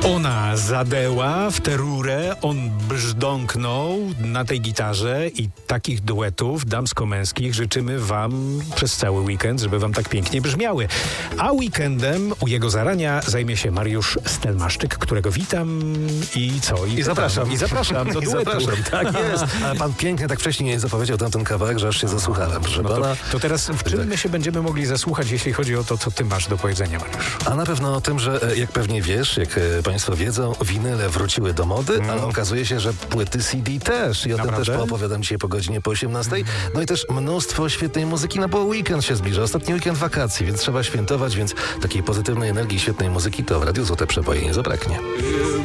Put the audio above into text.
Ona zadeła w tę rurę, on brzdąknął na tej gitarze i takich duetów damsko-męskich życzymy wam przez cały weekend, żeby wam tak pięknie brzmiały. A weekendem u jego zarania zajmie się Mariusz Stelmaszczyk, którego witam i co? I zapraszam. I zapraszam do duetu. Tak jest. Ale pan pięknie tak wcześniej zapowiedział tamten kawałek, że aż się zasłuchałem. Proszę pana. To teraz w czym my się będziemy mogli zasłuchać, jeśli chodzi o to, co ty masz do powiedzenia, Mariusz? A na pewno o tym, że jak pewnie wiesz, jak państwo wiedzą, winyle wróciły do mody, ale okazuje się, że płyty CD też. I o tym też poopowiadam dzisiaj po godzinie po 18. No i też mnóstwo świetnej muzyki, no bo weekend się zbliża, ostatni weekend wakacji, więc trzeba świętować, więc takiej pozytywnej energii, świetnej muzyki to w Radiu Złote Przeboje nie zabraknie.